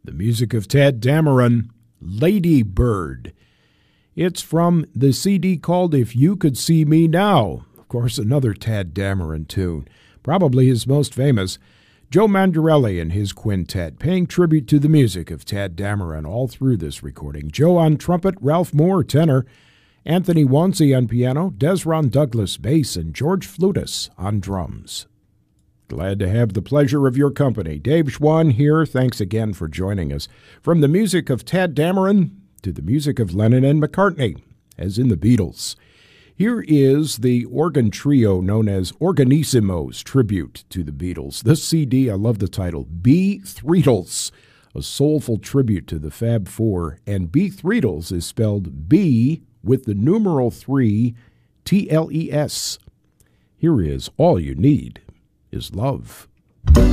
The music of Tadd Dameron, Lady Bird. It's from the CD called If You Could See Me Now. Of course, another Tadd Dameron tune, probably his most famous. Joe Mandarelli and his quintet paying tribute to the music of Tadd Dameron all through this recording. Joe on trumpet, Ralph Moore tenor, Anthony Wanzi on piano, Desron Douglas bass, and George Flutus on drums. Glad to have the pleasure of your company. Dave Schwann here. Thanks again for joining us. From the music of Tadd Dameron to the music of Lennon and McCartney, as in the Beatles. Here is the organ trio known as Organissimo's tribute to the Beatles. This CD, I love the title, Beathreadles, a soulful tribute to the Fab Four. And Beathreadles is spelled B with the numeral 3, TLES. Here is All You Need Is Love.